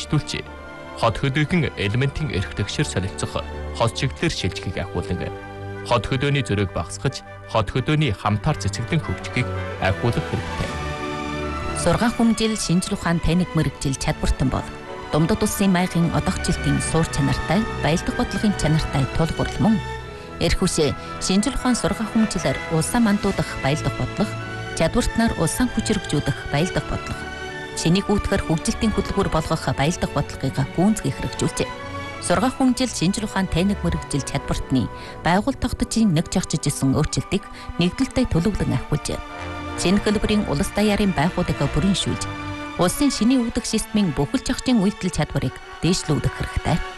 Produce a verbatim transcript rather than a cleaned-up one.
үргэлжлүүлж хот хөдөөгийн элементийн эрх тэгшэр солилцох хос чиглэлээр шилжихийг ахиулан хот хөдөөний зөрөөг багасгаж хот хөдөөний хамтаар цэцэглэн хөгжихийг ахиулах хэрэгтэй. Сургаан хүмжил шинжлэх ухаан техник мэргэжил чадвартан бол Думдад улсын маягийн одогчлтын суур чанартай, баялдах бодлогын чанартай тулгуур мөн эрх үсэ шинжлэх ухаан сургаан хүмжилээр улсаа мандуудах баялдах бодлого, чадвартнаар улсаа хүчрэгжүүлэх баялдах бодлого, шинийг үүтгэр хөгжилтийн хөдөлгүүр болгох баялдах бодлогыг гүйцэтгэх хэрэгжүүлжээ. Сургаан хүмжил шинжлэх ухаан техник мэргэжил чадвартны байгуул тогтцын нэг жагчж исэн өөрчлөлтийг нэгдэлтэй төлөвлөн ахиулжээ. Шинэ хэлбэрийн улс даяарын байгууллагыг бүрэн шүүлж, улсын шинийн үүдэх системийн бүхэл зохицын үйлдэл чадварыг дээшлүүлэх хэрэгтэй.